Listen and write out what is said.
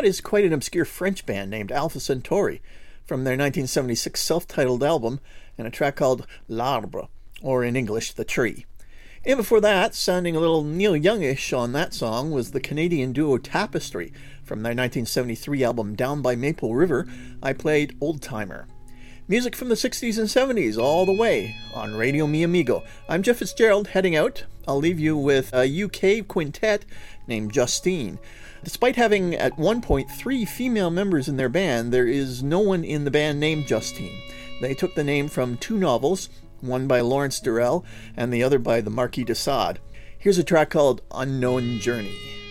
that is quite an obscure French band named Alpha Centauri from their 1976 self-titled album, and a track called L'Arbre, or in English, The Tree. And before that, sounding a little Neil Youngish on that song, was the Canadian duo Tapestry. From their 1973 album Down by Maple River, I played Old Timer. Music from the 60s and 70s all the way on Radio Mi Amigo. I'm Jeff Fitzgerald, heading out. I'll leave you with a UK quintet named Justine. Despite having at one point 3 female members in their band, there is no one in the band named Justine. They took the name from 2 novels, one by Lawrence Durrell and the other by the Marquis de Sade. Here's a track called Unknown Journey.